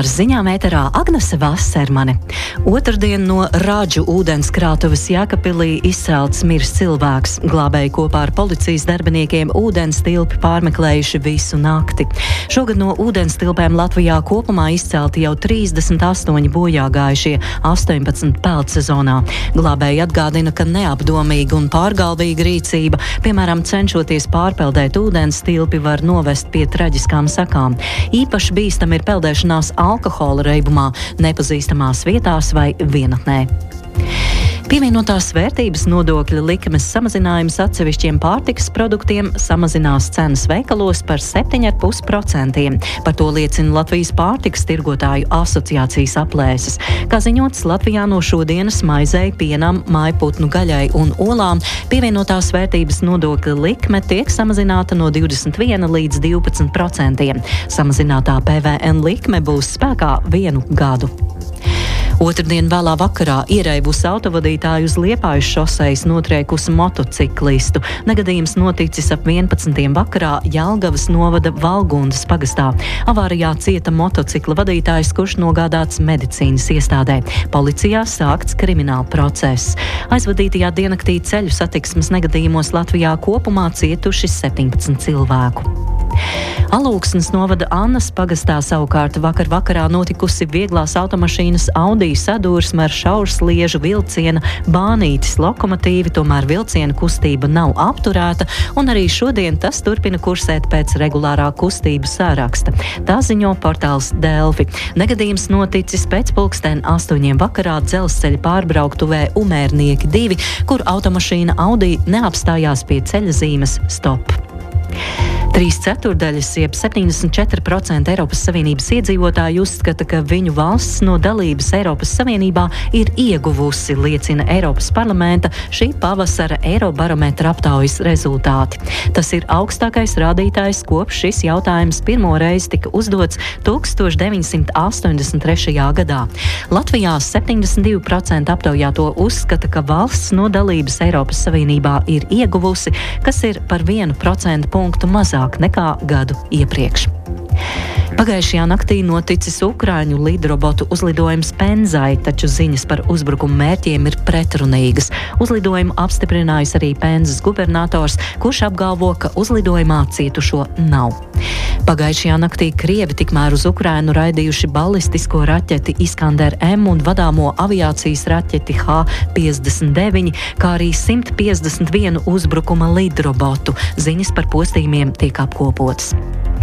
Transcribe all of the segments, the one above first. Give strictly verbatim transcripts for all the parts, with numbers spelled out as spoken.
Ar ziņām ēterā Agnese Vasermane. Otrdien no Rādžu ūdenskrātuves Jēkabpilī izcelts miris cilvēks. Glābēji kopā ar policijas darbiniekiem ūdenstilpi pārmeklējuši visu nakti. Šogad no ūdenstilpēm Latvijā kopumā izcelti jau trīsdesmit astoņi bojāgājušie astoņpadsmit peldsezonā. Glābēji atgādina, ka neapdomīga un pārgalvīga rīcība, piemēram, cenšoties pārpeldēt ūdenstilpi, var novest pie traģiskām sakām. Īpaši bīstam ir peldēšanās alkohola reibumā, nepazīstamās vietās vai vienatnē. Pievienotās vērtības nodokļa likmes samazinājums atsevišķiem pārtikas produktiem samazinās cenas veikalos par septiņi komats pieci procenti. Par to liecina Latvijas pārtikas tirgotāju asociācijas aplēses. Kā ziņots, Latvijā no šodienas maizei, pienam, mājputnu gaļai un olām pievienotās vērtības nodokļa likme tiek samazināta no divdesmit viena līdz divpadsmit procentiem. Samazinātā P V N likme būs spēkā vienu gadu. Otrdien vēlā vakarā ierēbusi autovadītāju uz Liepājas šosejas notriekusi motociklistu. Negadījums noticis ap vienpadsmitiem vakarā Jelgavas novada Valgundas pagastā. Avārijā cieta motocikla vadītājs, kurš nogādāts medicīnas iestādē. Policijā sākts krimināla process. Aizvadītajā diennaktī ceļu satiksmes negadījumos Latvijā kopumā cietuši septiņpadsmit cilvēku. Alūksnes novada Annas pagastā savukārt vakar vakarā notikusi vieglās automašīnas Audi sadursme ar šaursliežu vilciena Bānītis lokomotīvi, tomēr vilciena kustība nav apturēta, un arī šodien tas turpina kursēt pēc regulārā kustību sāraksta. Tā ziņo portāls Delfi. Negadījums noticis pēc pulksten astoņiem vakarā dzelzceļa pārbrauktuvē Umērnieki divi, kur automašīna Audi neapstājās pie ceļa zīmes stop. Trīs ceturdaļas, jeb septiņdesmit četri procenti Eiropas Savienības iedzīvotāji uzskata, ka viņu valsts no dalības Eiropas Savienībā ir ieguvusi, liecina Eiropas parlamenta šī pavasara Eirobarometra aptaujas rezultāti. Tas ir augstākais rādītājs, kopš šis jautājums pirmo reizi tika uzdots tūkstoš deviņsimt astoņdesmit trešajā gadā. Latvijā septiņdesmit divi procenti aptaujāto uzskata, ka valsts no dalības Eiropas Savienībā ir ieguvusi, kas ir par vienu procentu punktu mazāk nekā gadu iepriekš. Pagājušajā naktī noticis Ukraiņu lidrobotu uzlidojums Penzai, taču ziņas par uzbrukumu mērķiem ir pretrunīgas. Uzlidojumu apstiprinājis arī Penzas gubernators, kurš apgalvo, ka uzlidojumā cietušo nav. Pagājušajā naktī Krievi tikmēr uz Ukrainu raidījuši balistisko raķeti Iskander M un vadāmo aviācijas raķeti H piecdesmit deviņi, kā arī simt piecdesmit vienu uzbrukuma lidrobotu. Ziņas par postījumiem tiek apkopotas.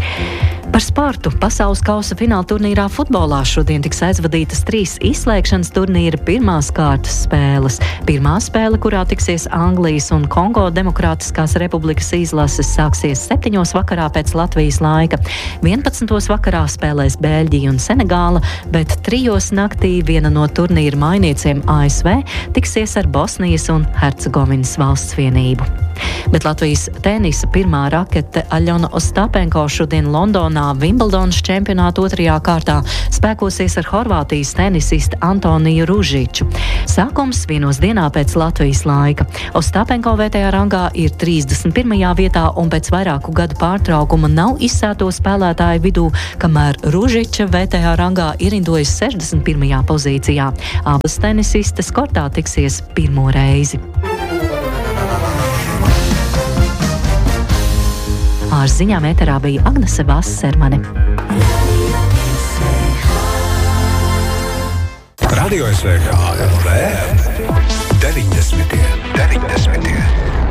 Par sportu. Pasaules kausa fināla turnīrā futbolā šodien tiks aizvadītas trīs izslēgšanas turnīra pirmās kārtas spēles. Pirmā spēle, kurā tiksies Anglijas un Kongo Demokrātiskās republikas izlases, sāksies septiņos vakarā pēc Latvijas laika. vienpadsmitos vakarā spēlēs Bēļģija un Senegāla, bet trijos naktī viena no turnīra mainniecēm A S V tiksies ar Bosnijas un Hercegovinas valsts vienību. Bet Latvijas tenisa pirmā rakete Aļona Ostapenko šodien Londonā Vimbldonas čempionāta otrajā kārtā spēkosies ar Horvātijas tenisistu Antoniju Ružiču. Sākums vienos dienā pēc Latvijas laika. Ostapenko vietējā rangā ir trīsdesmit pirmajā vietā un pēc vairāku gadu pārtraukuma nav izsēto spēlētāju vidū, kamēr Ružiča vietējā rangā ierindojas sešdesmit pirmajā pozīcijā. Abas tenisistes kortā tiksies pirmo reizi. Ar ziņām ēterā bija Agnese Vasermane. Radio S V H L V deviņdesmitie. deviņdesmitie.